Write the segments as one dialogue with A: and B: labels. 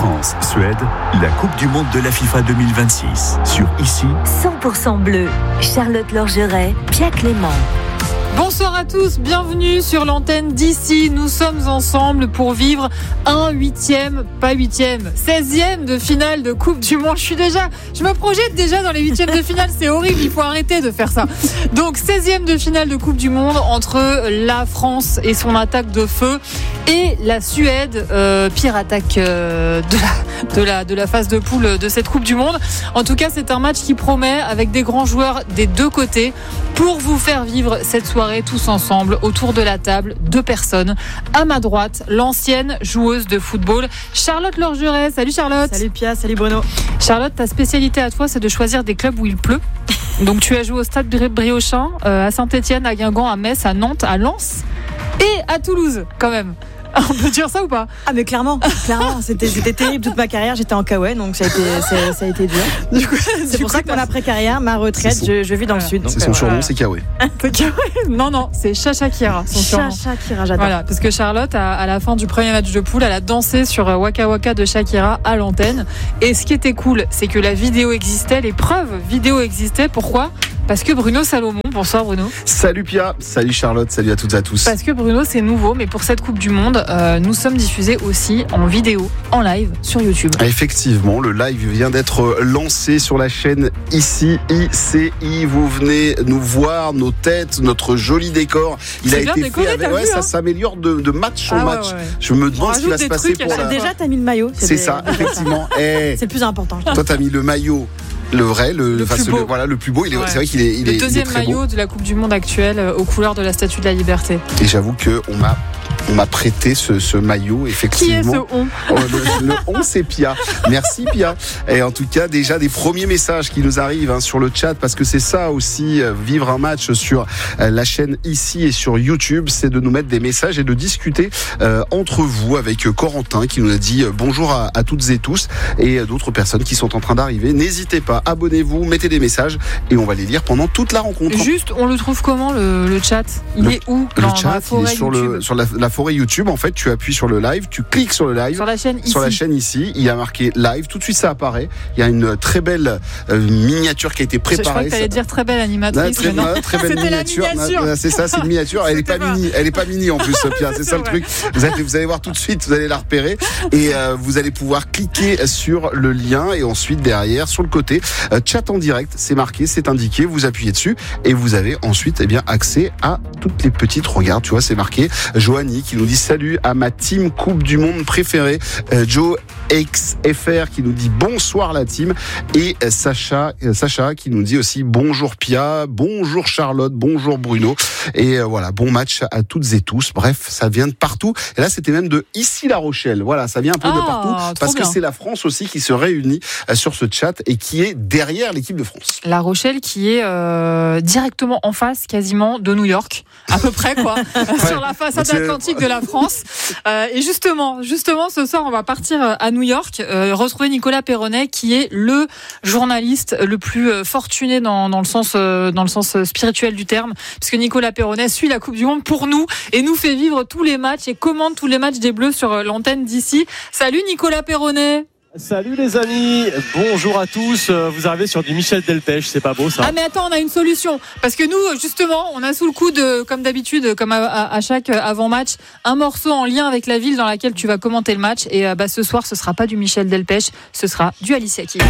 A: France-Suède, la Coupe du Monde de la FIFA 2026. Sur ICI,
B: 100% bleu. Charlotte Lorgeret, Pia Clément.
C: Bonsoir à tous, bienvenue sur l'antenne d'ICI. Nous sommes ensemble pour vivre un 16e de finale de Coupe du Monde. Je me projette déjà dans les 8e de finale, c'est horrible, il faut arrêter de faire ça. Donc 16e de finale de Coupe du Monde entre la France et son attaque de feu et la Suède, pire attaque de la phase de poule de cette Coupe du Monde. En tout cas, c'est un match qui promet avec des grands joueurs des deux côtés pour vous faire vivre cette soirée tous ensemble autour de la table. 2 personnes. À ma droite, l'ancienne joueuse de football, Charlotte Lorgeret. Salut Charlotte.
D: Salut Pia, salut Bruno.
C: Charlotte, ta spécialité à toi, c'est de choisir des clubs où il pleut. Donc tu as joué au Stade Briochin, à Saint-Etienne, à Guingamp, à Metz, à Nantes, à Lens et à Toulouse quand même. On peut dire ça ou pas?
D: Ah mais clairement, c'était terrible toute ma carrière, j'étais en Kawaii, donc ça a été dur. C'est pour ça que mon après-carrière, ma retraite, je vis dans le sud.
E: C'est son surnom, c'est Kawaii.
C: Non, c'est Chacha Kira, son surnom.
D: Chacha Kira, j'adore.
C: Voilà, parce que Charlotte, à la fin du premier match de poule, elle a dansé sur Waka Waka de Shakira à l'antenne. Et ce qui était cool, c'est que la vidéo existait, les preuves vidéo existaient. Pourquoi ? Parce que Bruno Salomon, bonsoir Bruno.
E: Salut Pia, salut Charlotte, salut à toutes et à tous.
C: Parce que Bruno, c'est nouveau, mais pour cette Coupe du Monde, nous sommes diffusés aussi en vidéo, en live, sur YouTube.
E: Effectivement, le live vient d'être lancé sur la chaîne ICI. Vous venez nous voir, nos têtes, notre joli décor. Il a été fait avec... ça s'améliore de match en match.
C: Ouais.
E: Je me demande ce qui va se passer pour la...
D: Déjà, t'as mis le maillot.
E: C'est ça, effectivement.
D: C'est le plus important.
E: Toi, t'as mis le maillot. Le vrai, le plus beau. C'est vrai qu'il est
C: le deuxième maillot de la Coupe du Monde actuelle aux couleurs de la Statue de la Liberté.
E: Et j'avoue qu'on m'a prêté ce maillot, effectivement.
C: Qui est ce on?
E: Le on, c'est Pia. Merci Pia. Et en tout cas, déjà des premiers messages qui nous arrivent sur le chat, parce que c'est ça aussi, vivre un match sur la chaîne ICI et sur YouTube, c'est de nous mettre des messages et de discuter entre vous avec Corentin qui nous a dit bonjour à toutes et tous, et d'autres personnes qui sont en train d'arriver. N'hésitez pas, abonnez-vous, mettez des messages et on va les lire pendant toute la rencontre.
C: Juste, on le trouve comment le chat? Il est où?
E: Le chat, il est sur la forêt YouTube. En fait, tu appuies sur le live, tu cliques sur le live.
C: Sur la chaîne ICI.
E: Sur la chaîne ICI, il y a marqué live. Tout de suite, ça apparaît. Il y a une très belle miniature qui a été préparée.
C: Je crois que tu allais dire très belle animatrice.
E: Très belle miniature. C'est ça, c'est une miniature. Elle est pas mini en plus, Pia. C'est ça le truc. Vous allez voir tout de suite, vous allez la repérer et vous allez pouvoir cliquer sur le lien et ensuite derrière, sur le côté, chat en direct. C'est marqué, c'est indiqué. Vous appuyez dessus et vous avez ensuite accès à toutes les petites. Regarde, tu vois, c'est marqué. Joanie qui nous dit salut à ma team Coupe du Monde préférée. Joe XFR qui nous dit bonsoir la team, et Sacha qui nous dit aussi bonjour Pia, bonjour Charlotte, bonjour Bruno, et voilà, bon match à toutes et tous. Bref, ça vient de partout, et là c'était même de ici La Rochelle, voilà, ça vient un peu de partout, parce que c'est la France aussi qui se réunit sur ce chat et qui est derrière l'équipe de France.
C: La Rochelle qui est directement en face quasiment de New York, à peu près quoi, sur la façade atlantique de la France. Et justement, ce soir, on va partir à New York, retrouver Nicolas Perronnet, qui est le journaliste le plus fortuné dans le sens spirituel du terme, puisque Nicolas Perronnet suit la Coupe du Monde pour nous et nous fait vivre tous les matchs et commande tous les matchs des Bleus sur l'antenne d'ICI. Salut Nicolas Perronnet.
F: Salut les amis, bonjour à tous. Vous arrivez sur du Michel Delpech, c'est pas beau ça?
C: Ah mais attends, on a une solution, parce que nous justement on a sous le coude, comme d'habitude, comme à chaque avant-match, un morceau en lien avec la ville dans laquelle tu vas commenter le match, et ce soir ce sera pas du Michel Delpech, ce sera du Alicia Keys.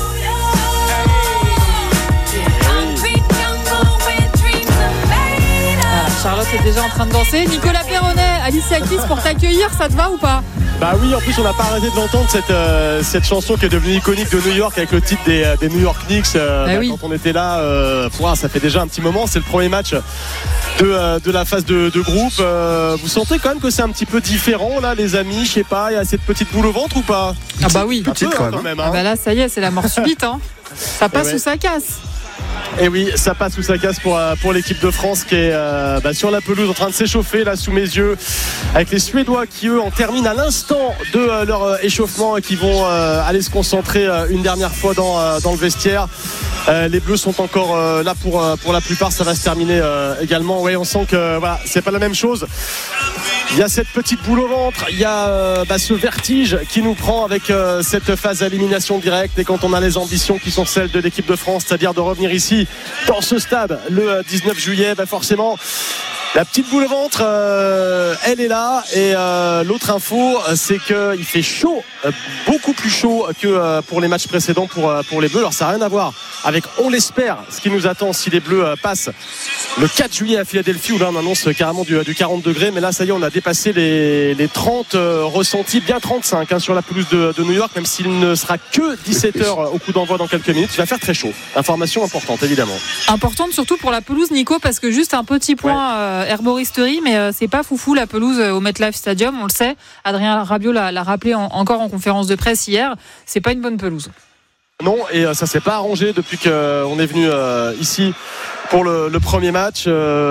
C: Charlotte est déjà en train de danser. Nicolas Perronnet, Alicia Keys pour t'accueillir, ça te va ou pas?
F: Bah oui, en plus on n'a pas arrêté de l'entendre, cette chanson qui est devenue iconique de New York avec le titre des New York Knicks.
C: Oui.
F: Quand on était là, ça fait déjà un petit moment, c'est le premier match de la phase de groupe. Vous sentez quand même que c'est un petit peu différent là les amis, je sais pas, il y a cette petite boule au ventre ou pas?
C: Ah bah oui,
E: petite quand même.
C: Ah bah là ça y est, c'est la mort subite hein. Ça passe ou ça casse.
F: Et oui, ça passe ou ça casse pour l'équipe de France qui est sur la pelouse en train de s'échauffer là sous mes yeux, avec les Suédois qui eux en terminent à l'instant de leur échauffement et qui vont aller se concentrer une dernière fois dans le vestiaire. Les Bleus sont encore là pour la plupart. Ça va se terminer également. Oui, on sent que voilà, c'est pas la même chose. Il y a cette petite boule au ventre, il y a ce vertige qui nous prend avec cette phase d'élimination directe, et quand on a les ambitions qui sont celles de l'équipe de France, c'est-à-dire de revenir ici dans ce stade le 19 juillet, forcément la petite boule au ventre elle est là. Et l'autre info, c'est qu'il fait chaud, beaucoup plus chaud que pour les matchs précédents pour les Bleus. Alors ça n'a rien à voir avec, on l'espère, ce qui nous attend si les Bleus passent le 4 juillet à Philadelphie, où là on annonce carrément du 40 degrés. Mais là ça y est, on a dépassé les 30 ressentis, bien 35 sur la pelouse de New York, même s'il ne sera que 17h au coup d'envoi dans quelques minutes. Il va faire très chaud. Information importante évidemment.
C: Importante surtout pour la pelouse, Nico, parce que juste un petit point herboristerie, mais c'est pas foufou la pelouse au MetLife Stadium, on le sait. Adrien Rabiot l'a rappelé encore en conférence de presse hier. C'est pas une bonne pelouse.
F: Non, et ça s'est pas arrangé depuis qu'on est venu ici pour le premier match.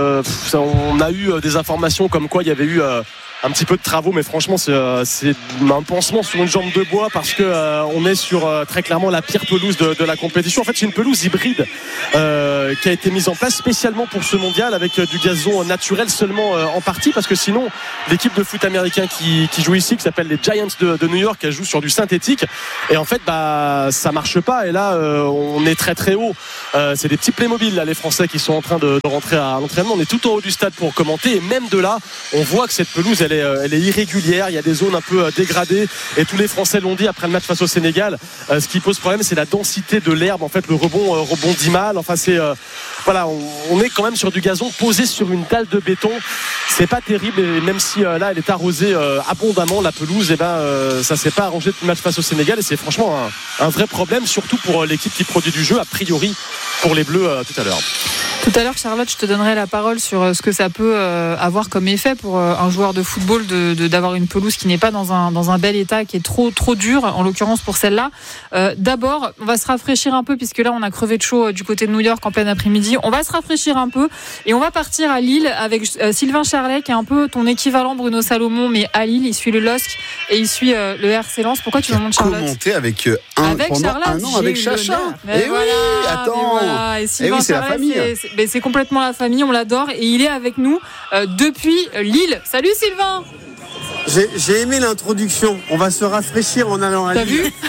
F: On a eu des informations comme quoi il y avait eu un petit peu de travaux, mais franchement c'est un pansement sur une jambe de bois, parce que on est sur très clairement la pire pelouse de la compétition. En fait, c'est une pelouse hybride qui a été mise en place spécialement pour ce mondial, avec du gazon naturel seulement en partie, parce que sinon l'équipe de foot américain qui joue ici, qui s'appelle les Giants de New York, elle joue sur du synthétique, et en fait ça marche pas. Et là on est très très haut, c'est des petits Playmobil là, les Français qui sont en train de rentrer à l'entraînement. On est tout en haut du stade pour commenter, et même de là on voit que cette pelouse elle est irrégulière, il y a des zones un peu dégradées, et tous les Français l'ont dit après le match face au Sénégal. Ce qui pose problème, c'est la densité de l'herbe. En fait, le rebond rebondit mal. Enfin, c'est voilà, on est quand même sur du gazon posé sur une dalle de béton. C'est pas terrible, et même si là elle est arrosée abondamment, la pelouse, et ça s'est pas arrangé depuis le match face au Sénégal, et c'est franchement un vrai problème, surtout pour l'équipe qui produit du jeu, a priori pour les Bleus tout à l'heure.
C: Tout à l'heure, Charlotte, je te donnerai la parole sur ce que ça peut avoir comme effet pour un joueur de football d'avoir une pelouse qui n'est pas dans un bel état, qui est trop dure, en l'occurrence pour celle-là. D'abord, on va se rafraîchir un peu, puisque là on a crevé de chaud du côté de New York en plein après-midi. On va se rafraîchir un peu et on va partir à Lille avec Sylvain Charlet, qui est un peu ton équivalent Bruno Salomon, mais à Lille. Il suit le LOSC et il suit le RC Lens. Pourquoi tu me montres Charlotte?
E: Commenté avec Charlotte, un an avec Chacha.
C: Et voilà, oui, attends. Voilà. Et Sylvain
E: c'est
C: Charlet,
E: la famille.
C: C'est complètement la famille, on l'adore, et il est avec nous depuis Lille. Salut Sylvain.
G: J'ai aimé l'introduction. On va se rafraîchir en allant à Lille.
C: T'as vu?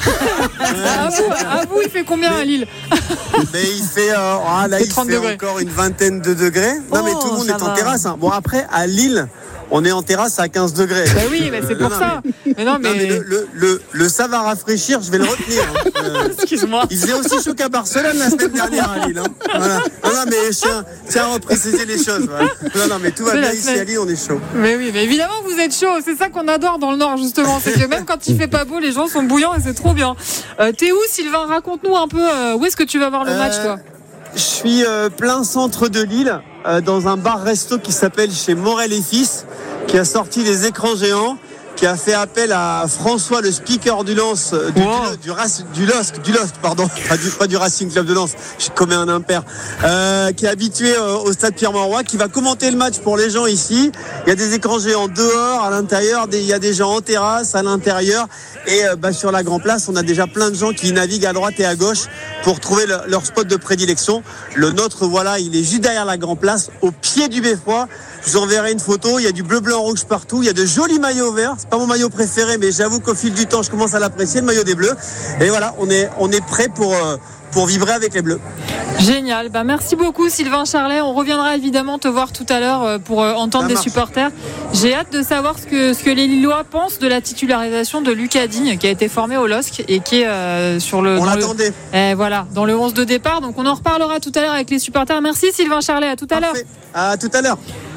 C: À vous, il fait combien à Lille?
G: Mais il fait, là, il fait encore une vingtaine de degrés. Non, mais tout le monde est en terrasse. Bon, après, à Lille, on est en terrasse à 15 degrés.
C: Bah oui, mais c'est pour ça. Mais
G: le ça va rafraîchir, je vais le retenir.
C: Excuse-moi.
G: Il faisait aussi chaud qu'à Barcelone la semaine dernière à Lille. Voilà. Non, mais tiens à préciser les choses. Voilà. Non, mais tout va bien ici à Lille, on est chaud.
C: Mais oui, mais évidemment vous êtes chaud. C'est ça qu'on adore dans le Nord, justement. C'est que même quand il fait pas beau, les gens sont bouillants, et c'est trop bien. T'es où, Sylvain? Raconte-nous un peu où est-ce que tu vas voir le match, toi?
G: Je suis plein centre de Lille, dans un bar-resto qui s'appelle chez Morel et Fils, qui a sorti des écrans géants, qui a fait appel à François, le speaker du Lens, du LOSC, pardon, pas du Racing Club de Lens, je commets un impair, qui est habitué au stade Pierre-Mauroy, qui va commenter le match pour les gens ici. Il y a des écrans géants dehors, à l'intérieur, il y a des gens en terrasse, à l'intérieur, et sur la Grand Place, on a déjà plein de gens qui naviguent à droite et à gauche pour trouver leur spot de prédilection. Le nôtre, voilà, il est juste derrière la Grand Place, au pied du beffroi. Je vous enverrai une photo, il y a du bleu, blanc, rouge partout, il y a de jolis maillots verts. C'est pas mon maillot préféré, mais j'avoue qu'au fil du temps, je commence à l'apprécier, le maillot des Bleus. Et voilà, on est prêt pour vibrer avec les Bleus.
C: Génial, merci beaucoup Sylvain Charlet. On reviendra évidemment te voir tout à l'heure pour entendre des supporters. J'ai hâte de savoir ce que les Lillois pensent de la titularisation de Lucas Digne, qui a été formé au LOSC et qui est sur le...
G: On l'attendait.
C: Dans le 11 de départ. Donc on en reparlera tout à l'heure avec les supporters. Merci Sylvain Charlet, à tout à l'heure.
G: À tout à l'heure.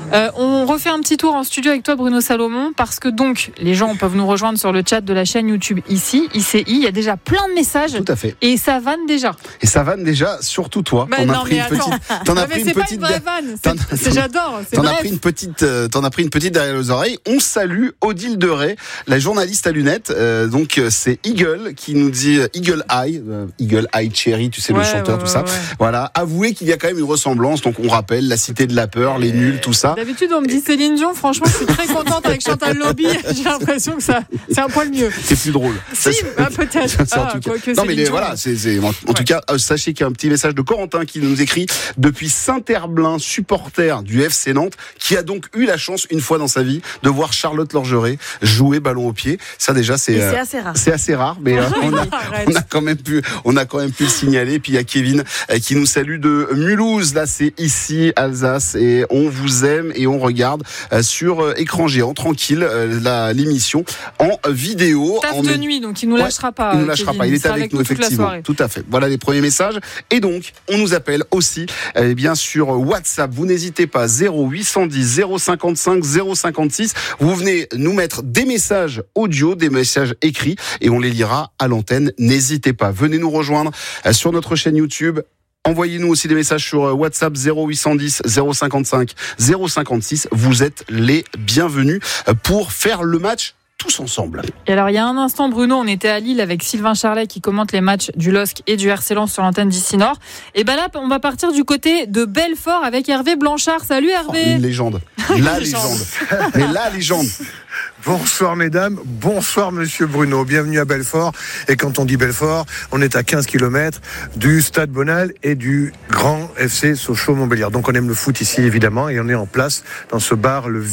C: On refait un petit tour en studio avec toi, Bruno Salomon, parce que donc les gens peuvent nous rejoindre sur le chat de la chaîne YouTube ici, ICI. Il y a déjà plein de messages.
E: Tout à fait.
C: Et ça vanne déjà.
E: Et ça vanne déjà, surtout toi.
C: T'en as pris une petite. Pas une vraie vanne. J'adore. T'en as pris
E: une petite derrière les oreilles. On salue Odile Deray, la journaliste à lunettes. Donc c'est Eagle qui nous dit Eagle Eye Cherry, tu sais, le chanteur, tout ça. Voilà. Avouez qu'il y a quand même une ressemblance. Donc on rappelle la Cité de la peur, les nuls, tout ça.
C: D'habitude on me dit Céline Dion. Franchement, je suis très contente avec Chantal Lobby. J'ai l'impression que c'est un poil mieux.
E: C'est plus drôle.
C: Si, peut-être.
E: Non mais voilà, en tout cas, sachez qu'il y a un petit message de Corentin qui nous écrit depuis Saint-Herblain, supporter du FC Nantes, qui a donc eu la chance une fois dans sa vie de voir Charlotte Lorgeret jouer ballon au pied. Ça déjà c'est
D: assez rare.
E: C'est assez rare, mais on a quand même pu le signaler. Et puis il y a Kevin qui nous salue de Mulhouse. Là c'est ici Alsace et on vous aime et on regarde sur écran géant tranquille l'émission en vidéo.
C: Taf de nuit, donc il nous lâchera pas.
E: Il nous lâchera pas. Il est avec nous effectivement. Tout à fait. Voilà les premiers messages. Et donc on nous appelle aussi bien sur WhatsApp. Vous n'hésitez pas, 0810 055 056. Vous venez nous mettre des messages audio, des messages écrits et on les lira à l'antenne. N'hésitez pas. Venez nous rejoindre sur notre chaîne YouTube. Envoyez-nous aussi des messages sur WhatsApp 0810 055 056. Vous êtes les bienvenus pour faire le match tous ensemble.
C: Et alors, il y a un instant, Bruno, on était à Lille avec Sylvain Charlet qui commente les matchs du LOSC et du RC Lens sur l'antenne d'ici Nord. Et ben là, on va partir du côté de Belfort avec Hervé Blanchard. Salut Hervé.
E: Une légende. La légende. Mais la légende.
H: Bonsoir mesdames, bonsoir monsieur Bruno, bienvenue à Belfort. Et quand on dit Belfort, on est à 15 km du Stade Bonal et du grand FC Sochaux-Montbéliard. Donc on aime le foot ici évidemment et on est en place dans ce bar, le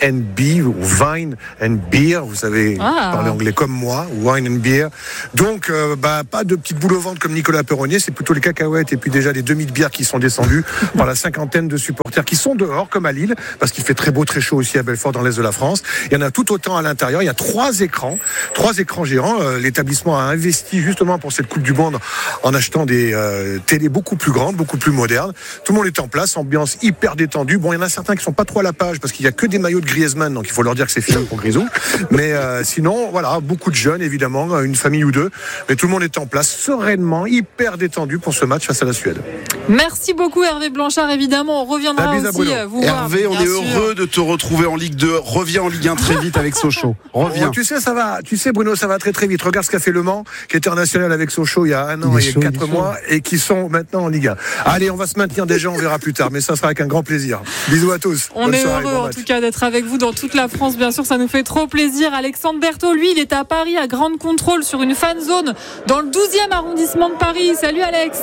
H: V&B ou Wine and Beer, vous savez parler anglais comme moi, Wine and Beer. Donc pas de petites boules au ventre comme Nicolas Perronnier, c'est plutôt les cacahuètes et puis déjà des demi de bière qui sont descendus par la cinquantaine de supporters qui sont dehors comme à Lille, parce qu'il fait très beau, très chaud aussi à Belfort dans l'est de la France. Il y en a tout autant à l'intérieur, il y a trois écrans géants. L'établissement a investi justement pour cette Coupe du Monde en achetant des télés beaucoup plus grandes, beaucoup plus modernes. Tout le monde est en place, ambiance hyper détendue. Bon, il y en a certains qui sont pas trop à la page parce qu'il y a que des maillots de Griezmann, donc il faut leur dire que c'est fini pour Grisou. Mais sinon, voilà, beaucoup de jeunes évidemment, une famille ou deux, mais tout le monde est en place sereinement, hyper détendu pour ce match face à la Suède.
C: Merci beaucoup Hervé Blanchard, évidemment, on reviendra aussi vous voir.
E: Hervé, on est heureux de te retrouver en Ligue 2. Reviens en Ligue 1 très vite avec Sochaux. Reviens.
H: Tu sais Bruno, ça va très très vite. Regarde ce qu'a fait Le Mans, qui était international avec Sochaux il y a 1 an et 4 mois et qui sont maintenant en Ligue 1. Allez, on va se maintenir déjà, on verra plus tard, mais ça sera avec un grand plaisir. Bisous à tous.
C: On est heureux en tout cas d'être avec vous dans toute la France, bien sûr, ça nous fait trop plaisir. Alexandre Berthaud, lui, il est à Paris à Grande Contrôle sur une fan zone dans le 12e arrondissement de Paris. Salut Alex.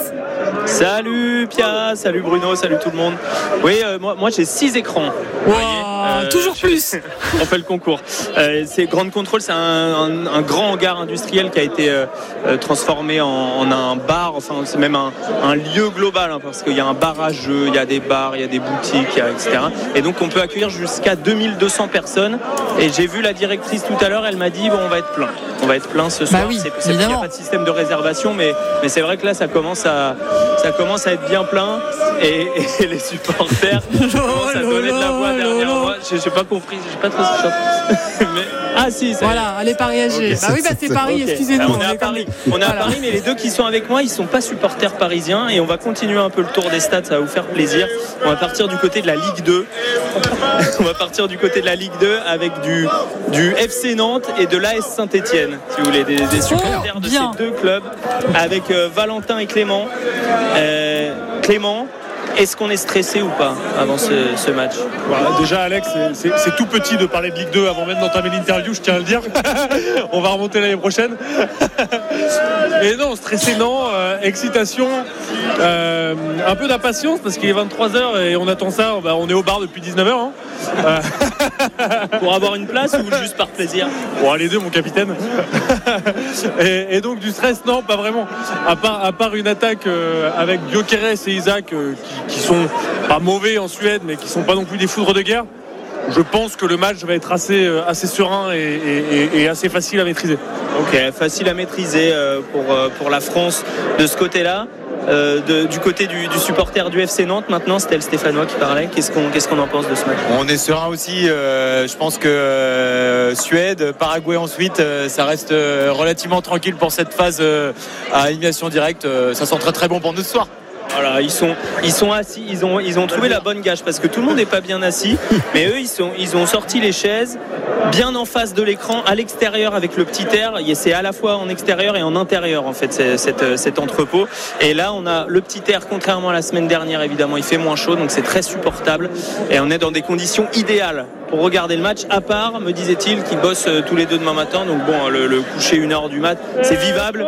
I: Salut Pia, salut Bruno, salut tout le monde. Oui, moi j'ai 6 écrans.
C: Wow, toujours plus.
I: On fait le concours. C'est Grande Contrôle, c'est un grand hangar industriel qui a été transformé en un bar. Enfin, c'est même un lieu global, parce qu'il y a un bar à jeux, il y a des bars, il y a des boutiques, etc. Et donc on peut accueillir jusqu'à 2200 personnes. Et j'ai vu la directrice tout à l'heure, elle m'a dit on va être plein. On va être plein ce soir.
C: Oui,
I: il n'y a pas de système de réservation, mais c'est vrai que là ça commence à être bien plein et les supporters commencent à donner de la voix derrière moi. J'ai pas compris, j'ai pas trop ce si,
C: voilà, allez Paris AG. Okay. C'est Paris, excusez-nous.
I: On est à Paris. À Paris, mais les deux qui sont avec moi, ils sont pas supporters parisiens et on va continuer un peu le tour des stades, ça va vous faire plaisir. On va partir du côté de la Ligue 2. On va partir du côté de la Ligue 2 avec du FC Nantes et de l'AS Saint-Etienne, si vous voulez, des supporters de ces deux clubs avec Valentin et Clément. Clément, est-ce qu'on est stressé ou pas avant ce match?
F: Déjà Alex, c'est tout petit de parler de Ligue 2 avant même d'entamer l'interview, je tiens à le dire. On va remonter l'année prochaine. Et non, stressé non, excitation, un peu d'impatience parce qu'il est 23h et on attend ça, on est au bar depuis 19h.
I: Pour avoir une place ou juste par plaisir?
F: Bon, les deux mon capitaine. Et donc du stress, non, pas vraiment. À part une attaque avec Gyökeres et Isaac qui sont pas mauvais en Suède mais qui sont pas non plus des foudres de guerre. Je pense que le match va être assez serein et assez facile à maîtriser.
I: Ok, facile à maîtriser pour la France de ce côté-là. du côté du supporter du FC Nantes. Maintenant, c'était le Stéphanois qui parlait. Qu'est-ce qu'on en pense de ce match?
J: On est serein aussi. Je pense que Suède, Paraguay ensuite, ça reste relativement tranquille pour cette phase à élimination directe. Ça sent très très bon pour nous ce soir.
I: Voilà, ils sont assis, ils ont trouvé la bonne gage parce que tout le monde n'est pas bien assis, mais eux ils ont sorti les chaises bien en face de l'écran, à l'extérieur avec le petit air. C'est à la fois en extérieur et en intérieur en fait cet entrepôt. Et là on a le petit air, contrairement à la semaine dernière évidemment, il fait moins chaud donc c'est très supportable et on est dans des conditions idéales pour regarder le match, à part, me disait-il, qu'ils bossent tous les deux demain matin. Donc bon, le coucher 1h du mat, c'est vivable.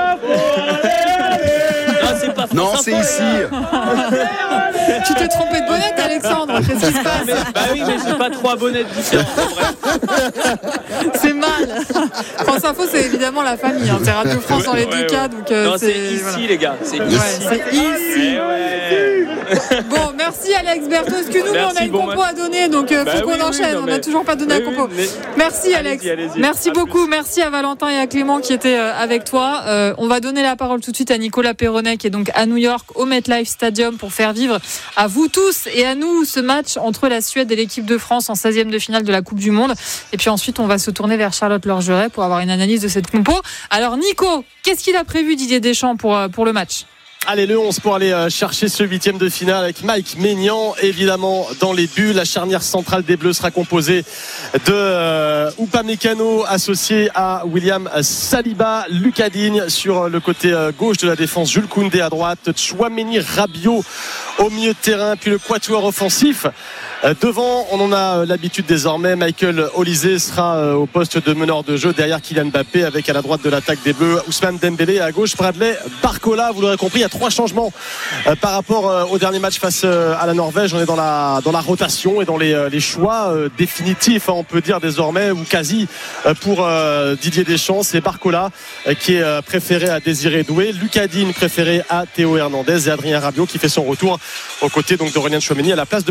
E: Non, c'est ici.
C: Tu t'es trompé de bonnette, Alexandre. Qu'est-ce qui se passe?
I: Bah oui, mais j'ai pas 3 bonnettes différentes.
C: C'est mal. France Info, c'est évidemment la famille. C'est Radio France dans les deux cas. Donc,
I: non, c'est ici, voilà. Les gars. C'est ici.
C: C'est ici. Bon, merci Alex Berthaud. Est-ce que nous, on a une compo à donner? Donc, faut qu'on enchaîne. On n'a toujours pas donné la compo. Merci Alex. Allez-y. Merci beaucoup. Merci à Valentin et à Clément qui étaient avec toi. On va donner la parole tout de suite à Nicolas Perronnet qui est donc à New York au MetLife Stadium pour faire vivre à vous tous et à nous ce match entre la Suède et l'équipe de France en 16e de finale de la Coupe du Monde. Et puis ensuite, on va se tourner vers Charlotte Lorgeret pour avoir une analyse de cette compo. Alors Nico, qu'est-ce qu'il a prévu Didier Deschamps pour le match?
F: Allez, le 11 pour aller chercher ce 8e de finale avec Mike Maignan, évidemment, dans les buts. La charnière centrale des Bleus sera composée de Upamecano associé à William Saliba, Lucas Digne sur le côté gauche de la défense, Jules Koundé à droite, Tchouaméni, Rabiot au milieu de terrain, puis le quatuor offensif. Devant, on en a l'habitude désormais. Michael Olise sera au poste de meneur de jeu derrière Kylian Mbappé avec à la droite de l'attaque des Bleus Ousmane Dembélé, à gauche Bradley Barcola. Vous l'aurez compris, il y a 3 changements par rapport au dernier match face à la Norvège. On est dans la rotation et dans les choix définitifs, on peut dire désormais, ou quasi, pour Didier Deschamps. C'est Barcola qui est préféré à Désiré Doué, Lucas Digne préféré à Théo Hernandez et Adrien Rabiot qui fait son retour aux côtés donc d'Aurélien Tchouaméni à la place de